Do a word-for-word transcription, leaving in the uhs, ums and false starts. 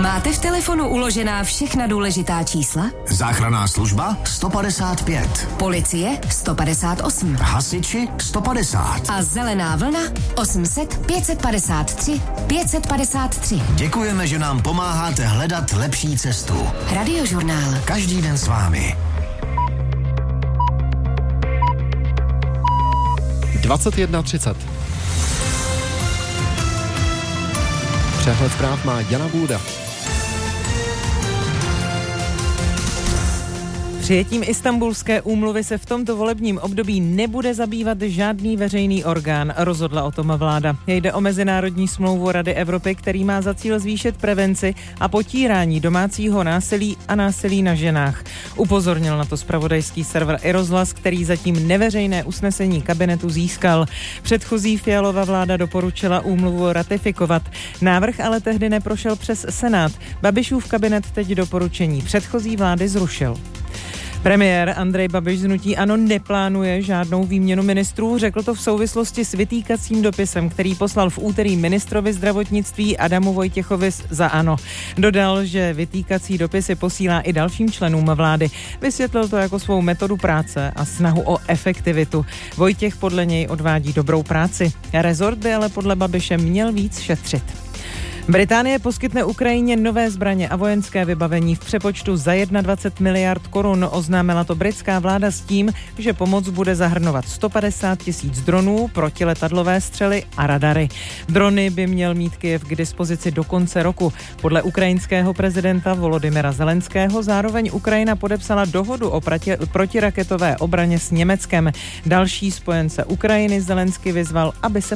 Máte v telefonu uložená všechna důležitá čísla? Záchranná služba sto padesát pět. Policie sto padesát osm. Hasiči sto padesát. A zelená vlna osm set pět padesát tři pět padesát tři. Děkujeme, že nám pomáháte hledat lepší cestu. Radiožurnál. Každý den s vámi. dvacet jedna třicet. Přehled zpráv má Jana Bůda. Přijetím Istanbulské úmluvy se v tomto volebním období nebude zabývat žádný veřejný orgán, rozhodla o tom vláda. Jde o mezinárodní smlouvu Rady Evropy, který má za cíl zvýšit prevenci a potírání domácího násilí a násilí na ženách. Upozornil na to zpravodajský server iRozhlas, který zatím neveřejné usnesení kabinetu získal. Předchozí Fialova vláda doporučila úmluvu ratifikovat. Návrh ale tehdy neprošel přes Senát. Babišův kabinet teď doporučení předchozí vlády zrušil. Premiér Andrej Babiš z hnutí ANO neplánuje žádnou výměnu ministrů, řekl to v souvislosti s vytýkacím dopisem, který poslal v úterý ministrovi zdravotnictví Adamu Vojtěchovi za ANO. Dodal, že vytýkací dopisy posílá i dalším členům vlády. Vysvětlil to jako svou metodu práce a snahu o efektivitu. Vojtěch podle něj odvádí dobrou práci. Rezort by ale podle Babiše měl víc šetřit. Británie poskytne Ukrajině nové zbraně a vojenské vybavení v přepočtu za dvacet jedna miliard korun. Oznámila to britská vláda s tím, že pomoc bude zahrnovat sto padesát tisíc dronů, protiletadlové střely a radary. Drony by měl mít Kyjev k dispozici do konce roku. Podle ukrajinského prezidenta Volodymyra Zelenského zároveň Ukrajina podepsala dohodu o proti, protiraketové obraně s Německem. Další spojence Ukrajiny Zelensky vyzval, aby se